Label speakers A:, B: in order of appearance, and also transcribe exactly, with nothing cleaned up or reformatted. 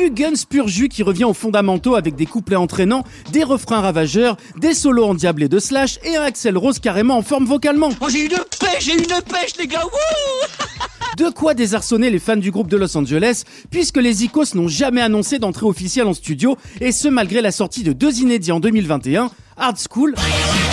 A: Du Guns pur jus qui revient aux fondamentaux avec des couplets entraînants, des refrains ravageurs, des solos endiablés de Slash et un Axl Rose carrément en forme vocalement.
B: Oh, j'ai une pêche, j'ai une pêche les gars, wouh.
A: De quoi désarçonner les fans du groupe de Los Angeles, puisque les Icos n'ont jamais annoncé d'entrée officielle en studio, et ce malgré la sortie de deux inédits en deux mille vingt et un, Hard School